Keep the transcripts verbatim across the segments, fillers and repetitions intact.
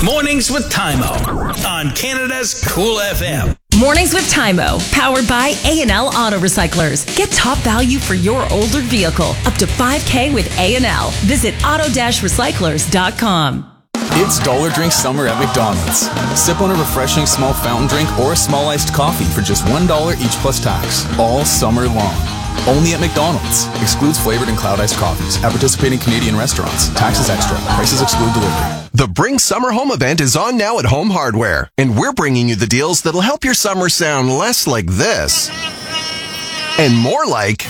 Mornings with Tymo on Canada's Cool F M. Mornings with Tymo, powered by A and L Auto Recyclers. Get top value for your older vehicle, up to five K with A and L. Visit auto recyclers dot com. It's Dollar Drink Summer at McDonald's. Sip on a refreshing small fountain drink or a small iced coffee for just one dollar each plus tax, all summer long. Only at McDonald's. Excludes flavored and cloud iced coffees at participating Canadian restaurants. Taxes extra. Prices exclude delivery. The Bring Summer Home event is on now at Home Hardware, and we're bringing you the deals that'll help your summer sound less like this and more like,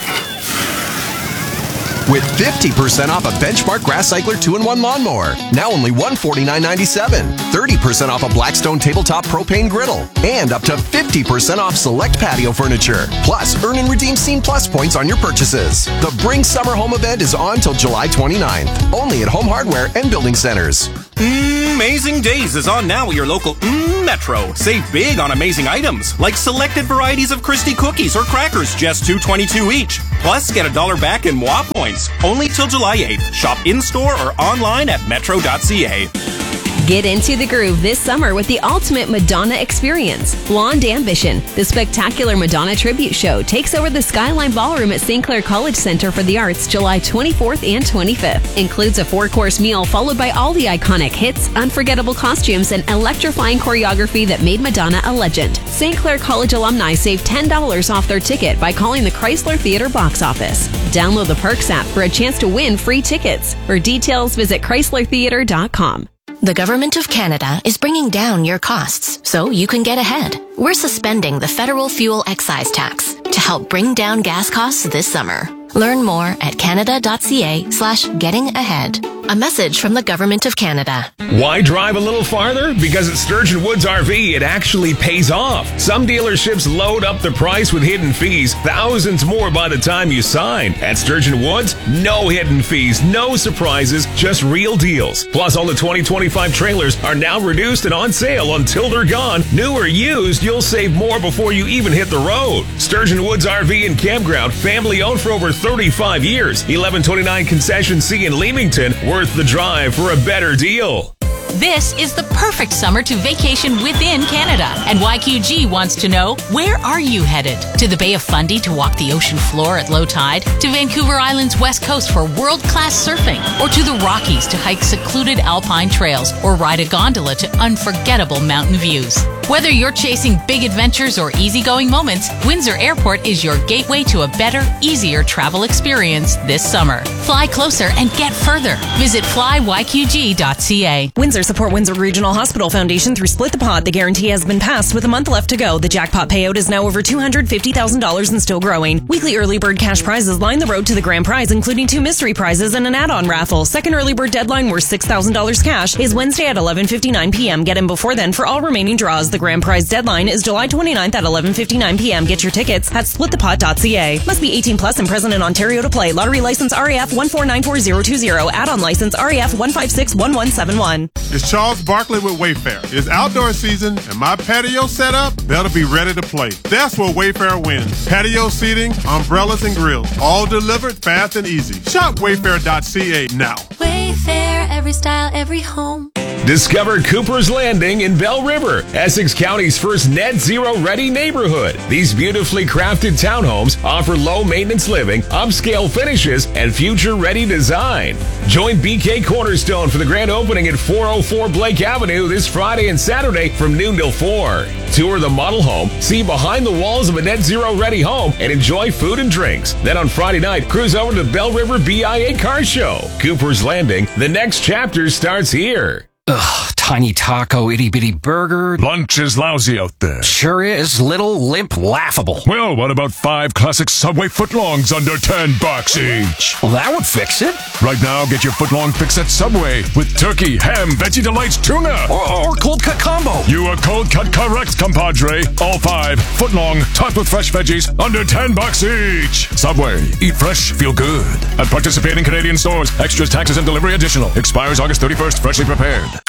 with fifty percent off a Benchmark Grass Cycler two in one lawnmower, now only one hundred forty-nine ninety-seven. thirty percent off a Blackstone tabletop propane griddle, and up to fifty percent off select patio furniture. Plus, earn and redeem Scene Plus points on your purchases. The Bring Summer Home event is on till July twenty-ninth, only at Home Hardware and Building Centers. Amazing Days is on now at your local mm, Metro. Save big on amazing items, like selected varieties of Christie cookies or crackers, just two twenty-two each. Plus, get a dollar back in M W A points, only till July eighth. Shop in-store or online at metro dot c a. Get into the groove this summer with the ultimate Madonna experience. Blonde Ambition, the spectacular Madonna tribute show, takes over the Skyline Ballroom at Saint Clair College Center for the Arts July twenty-fourth and twenty-fifth. Includes a four-course meal followed by all the iconic hits, unforgettable costumes, and electrifying choreography that made Madonna a legend. Saint Clair College alumni save ten dollars off their ticket by calling the Chrysler Theatre box office. Download the Perks app for a chance to win free tickets. For details, visit chrysler theatre dot com. The Government of Canada is bringing down your costs so you can get ahead. We're suspending the federal fuel excise tax to help bring down gas costs this summer. Learn more at canada dot c a slash getting ahead. A message from the Government of Canada. Why drive a little farther? Because at Sturgeon Woods R V, it actually pays off. Some dealerships load up the price with hidden fees, thousands more by the time you sign. At Sturgeon Woods, no hidden fees, no surprises, just real deals. Plus, all the twenty twenty-five trailers are now reduced and on sale until they're gone. New or used, you'll save more before you even hit the road. Sturgeon Woods R V and Campground, family owned for over thirty-five years. eleven twenty-nine Concession C in Leamington, worth the drive for a better deal. This is the perfect summer to vacation within Canada. And Y Q G wants to know, where are you headed? To the Bay of Fundy to walk the ocean floor at low tide? To Vancouver Island's west coast for world-class surfing? Or to the Rockies to hike secluded alpine trails or ride a gondola to unforgettable mountain views? Whether you're chasing big adventures or easygoing moments, Windsor Airport is your gateway to a better, easier travel experience this summer. Fly closer and get further. Visit fly y q g dot c a. Windsor support Windsor Regional Hospital Foundation through Split the Pot. The guarantee has been passed with a month left to go. The jackpot payout is now over two hundred fifty thousand dollars and still growing. Weekly early bird cash prizes line the road to the grand prize, including two mystery prizes and an add-on raffle. Second early bird deadline worth six thousand dollars cash is Wednesday at eleven fifty-nine p.m. Get in before then for all remaining draws. The grand prize deadline is July twenty-ninth at eleven fifty-nine p.m. Get your tickets at split the pot dot c a. Must be eighteen plus and present in Ontario to play. Lottery license R A F one four nine four zero two zero. Add-on license R A F one five six one one seven one. It's Charles Barkley with Wayfair. It's outdoor season and my patio set up better be ready to play. That's where Wayfair wins. Patio seating, umbrellas, and grills. All delivered fast and easy. Shop wayfair dot c a now. Wayfair, every style, every home. Discover Cooper's Landing in Bell River, Essex County's first net zero ready neighborhood. These beautifully crafted townhomes offer low maintenance living, upscale finishes, and future ready design. Join B K Cornerstone for the grand opening at four oh four Blake Avenue this Friday and Saturday from noon till four. Tour the model home, see behind the walls of a net zero ready home, and enjoy food and drinks. Then on Friday night, cruise over to the Bell River B I A Car Show. Cooper's Landing, the next chapter starts here. Ugh, tiny taco, itty-bitty burger. Lunch is lousy out there. Sure is. Little, limp, laughable. Well, what about five classic Subway footlongs under ten bucks each? Well, that would fix it. Right now, get your footlong fix at Subway with turkey, ham, veggie delights, tuna. Or, or cold cut combo. You are cold cut correct, compadre. All five, footlong, topped with fresh veggies, under ten bucks each. Subway, eat fresh, feel good. At participating Canadian stores, extras, taxes, and delivery additional. Expires August thirty-first, freshly prepared.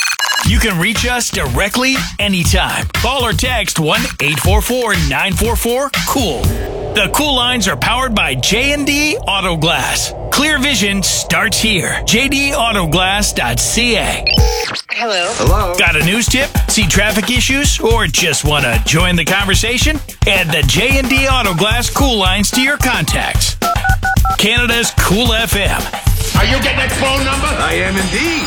You can reach us directly anytime. Call or text one eight four four nine four four cool. The Cool Lines are powered by J and D Auto Glass. Clear vision starts here. j d autoglass dot c a. Hello. Hello. Got a news tip? See traffic issues? Or just want to join the conversation? Add the J and D Auto Glass Cool Lines to your contacts. Canada's Cool F M. Are you getting that phone number? I am indeed.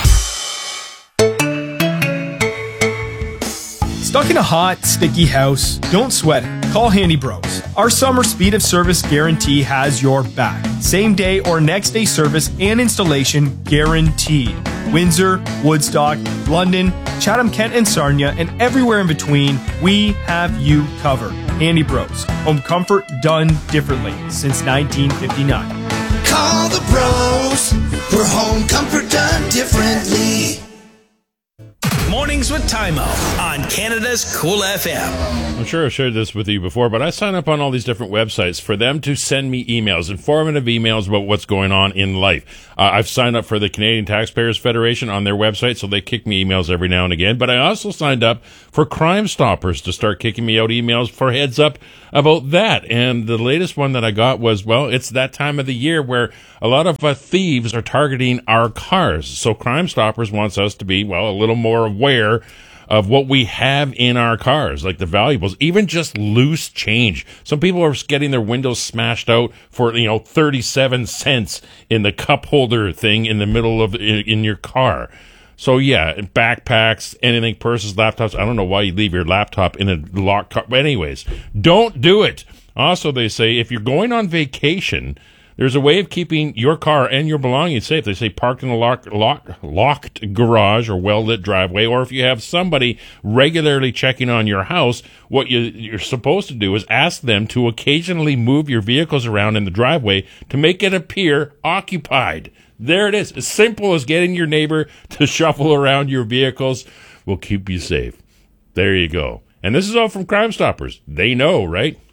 Stuck in a hot, sticky house? Don't sweat it. Call Handy Bros. Our summer speed of service guarantee has your back. Same day or next day service and installation guaranteed. Windsor, Woodstock, London, Chatham-Kent and Sarnia, and everywhere in between, we have you covered. Handy Bros. Home comfort done differently since nineteen fifty-nine. Call the pros for home comfort done differently. Mornings with Tymo on Canada's Cool F M. I'm sure I've shared this with you before, but I sign up on all these different websites for them to send me emails, informative emails about what's going on in life. Uh, I've signed up for the Canadian Taxpayers Federation on their website, so they kick me emails every now and again. But I also signed up for Crime Stoppers to start kicking me out emails for heads up about that. And the latest one that I got was, well, it's that time of the year where a lot of uh, thieves are targeting our cars. So Crime Stoppers wants us to be, well, a little more aware of what we have in our cars, like the valuables, even just loose change. Some people are getting their windows smashed out for, you know, thirty-seven cents in the cup holder thing in the middle of, in, in your car. So yeah, backpacks, anything, purses, laptops. I don't know why you leave your laptop in a locked car. But anyways, don't do it. Also, they say if you're going on vacation, there's a way of keeping your car and your belongings safe. They say parked in a lock, lock, locked garage or well-lit driveway, or if you have somebody regularly checking on your house, what you, you're supposed to do is ask them to occasionally move your vehicles around in the driveway to make it appear occupied. There it is. As simple as getting your neighbor to shuffle around your vehicles will keep you safe. There you go. And this is all from Crime Stoppers. They know, right?